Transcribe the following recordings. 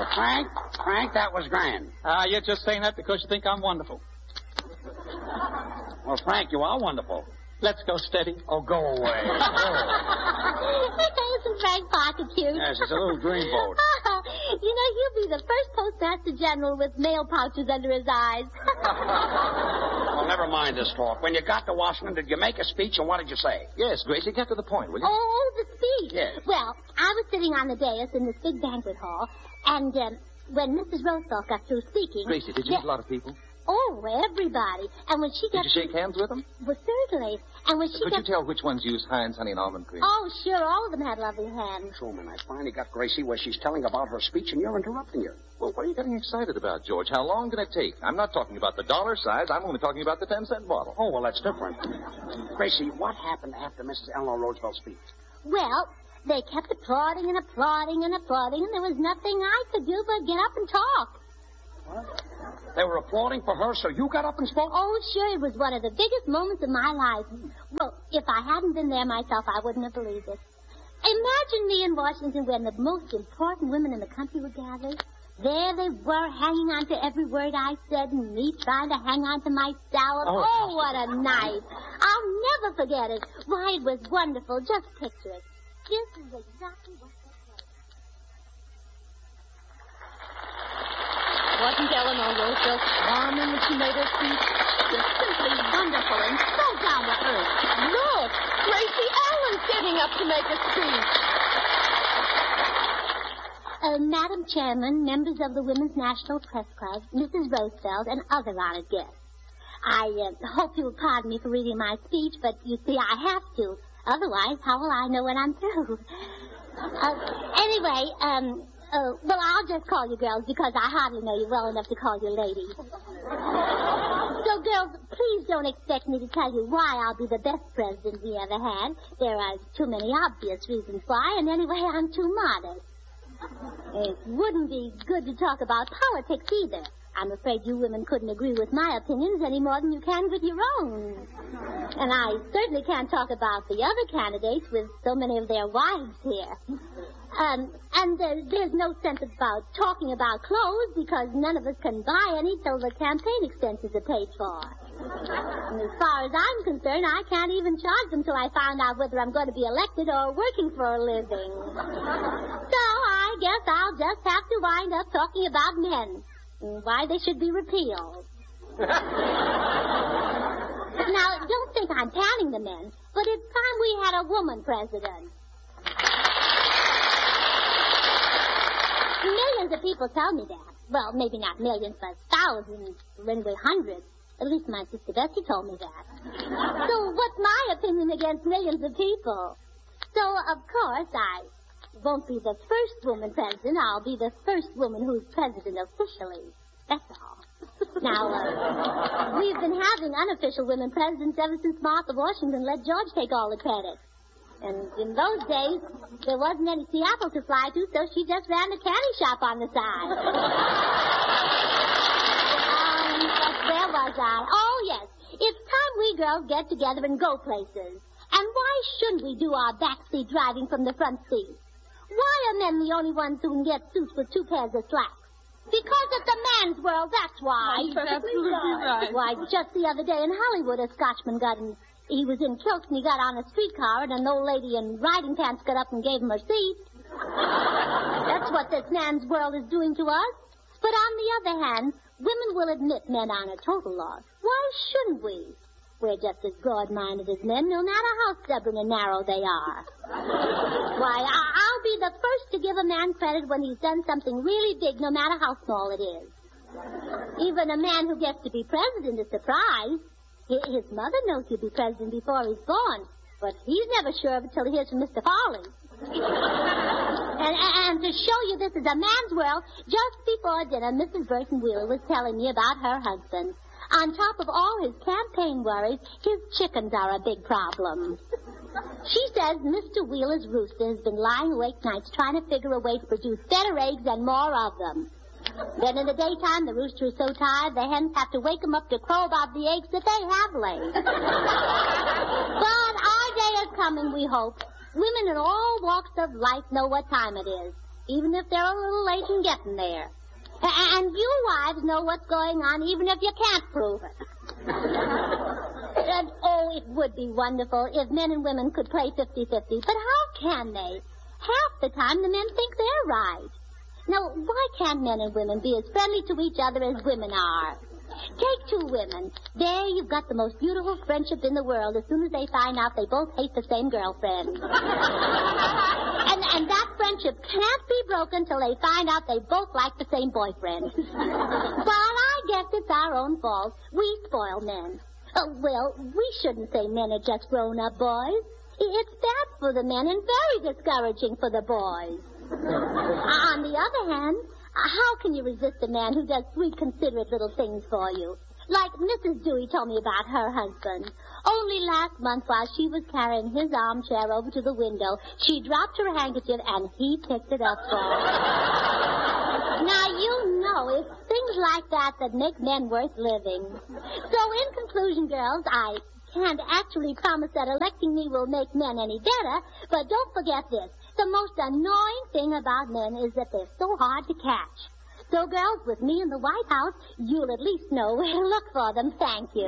Well, Frank, that was grand. You're just saying that because you think I'm wonderful. Well, Frank, you are wonderful. Let's go steady. Oh, go away. Isn't Frank Parker cute? Yes, it's a little dreamboat. He'll be the first postmaster general with mail pouches under his eyes. Well, never mind this talk. When you got to Washington, did you make a speech, and what did you say? Yes, Gracie, get to the point, will you? Oh, the speech. Yes. Well, I was sitting on the dais in this big banquet hall, and when Mrs. Roosevelt got through speaking... Gracie, did you meet a lot of people? Oh, everybody. And when she got... Did you shake hands with them? Well, certainly. And when she Could you tell which ones used Heinz honey and almond cream? Oh, sure. All of them had lovely hands. Truman, I finally got Gracie where she's telling about her speech, and you're interrupting her. Well, what are you getting excited about, George? How long can it take? I'm not talking about the dollar size. I'm only talking about the 10-cent bottle. Oh, well, that's different. Gracie, what happened after Mrs. Eleanor Roosevelt's speech? Well, they kept applauding and applauding and applauding, and there was nothing I could do but get up and talk. What? They were applauding for her, so you got up and spoke? Oh, sure. It was one of the biggest moments of my life. Well, if I hadn't been there myself, I wouldn't have believed it. Imagine me in Washington when the most important women in the country were gathered. There they were, hanging on to every word I said, and me trying to hang on to my salad. Oh, what a night. I'll never forget it. Why, it was wonderful. Just picture it. This is exactly what they said. Wasn't Eleanor Roosevelt charming when she made her speech? Just simply wonderful and so down to earth. Look, Gracie Allen's getting up to make a speech. Madam Chairman, members of the Women's National Press Club, Mrs. Roosevelt, and other honored guests. I hope you'll pardon me for reading my speech, but you see, I have to. Otherwise, how will I know when I'm through? Anyway, well, I'll just call you girls because I hardly know you well enough to call you ladies. So, girls, please don't expect me to tell you why I'll be the best president we ever had. There are too many obvious reasons why, and anyway, I'm too modest. It wouldn't be good to talk about politics either. I'm afraid you women couldn't agree with my opinions any more than you can with your own. And I certainly can't talk about the other candidates with so many of their wives here. And there's no sense about talking about clothes because none of us can buy any till the campaign expenses are paid for. And as far as I'm concerned, I can't even charge them till I find out whether I'm going to be elected or working for a living. So I guess I'll just have to wind up talking about men and why they should be repealed. Now, don't think I'm panning the men, but it's time we had a woman president. Millions of people tell me that. Well, maybe not millions, but thousands, or anyway hundreds. At least my sister Bessie told me that. So what's my opinion against millions of people? So, of course, I won't be the first woman president. I'll be the first woman who's president officially. That's all. Now, we've been having unofficial women presidents ever since Martha Washington let George take all the credit. And in those days, there wasn't any Seattle to fly to, so she just ran a candy shop on the side. Where was I? Oh, yes. It's time we girls get together and go places. And why shouldn't we do our backseat driving from the front seat? Why are men the only ones who can get suits with 2 pairs of slacks? Because it's a man's world, that's why. That's absolutely right. Why, just the other day in Hollywood, a Scotchman he was in kilts and he got on a streetcar and an old lady in riding pants got up and gave him her seat. That's what this man's world is doing to us. But on the other hand, women will admit men aren't a total loss. Why shouldn't we? We're just as broad-minded as men, no matter how stubborn and narrow they are. Why, I'll be the first to give a man credit when he's done something really big, no matter how small it is. Even a man who gets to be president is surprised. His mother knows he'll be president before he's born, but he's never sure of it till he hears from Mr. Farley. And to show you this is a man's world, just before dinner, Mrs. Burton Wheeler was telling me about her husband. On top of all his campaign worries, his chickens are a big problem. She says Mr. Wheeler's rooster has been lying awake nights trying to figure a way to produce better eggs and more of them. Then in the daytime, the rooster is so tired, the hens have to wake him up to crow about the eggs that they have laid. But our day is coming, we hope. Women in all walks of life know what time it is. even if they're a little late in getting there. And you wives know what's going on, even if you can't prove it. And, oh, it would be wonderful if men and women could play 50-50. But how can they? Half the time the men think they're right. Now, why can't men and women be as friendly to each other as women are? Take two women. There you've got the most beautiful friendship in the world as soon as they find out they both hate the same girlfriend. And that friendship can't be broken till they find out they both like the same boyfriend. Well, I guess it's our own fault. We spoil men. Well, we shouldn't say men are just grown-up boys. It's bad for the men and very discouraging for the boys. On the other hand, how can you resist a man who does sweet, considerate little things for you? Like Mrs. Dewey told me about her husband. Only last month, while she was carrying his armchair over to the window, she dropped her handkerchief and he picked it up for her. Now, you know, it's things like that that make men worth living. So, in conclusion, girls, I can't actually promise that electing me will make men any better, but don't forget this. The most annoying thing about men is that they're so hard to catch. So, girls, with me in the White House, you'll at least know where to look for them. Thank you.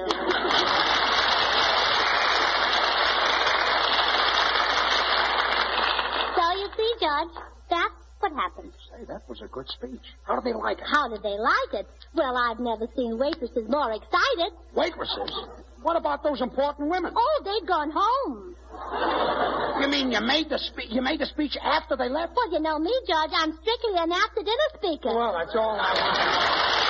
So, you see, Judge, that's what happened. Say, that was a good speech. How did they like it? How did they like it? Well, I've never seen waitresses more excited. Waitresses? What about those important women? Oh, they'd gone home. You mean you made the speech after they left? Well, you know me, George. I'm strictly an after-dinner speaker. Well, that's all I want.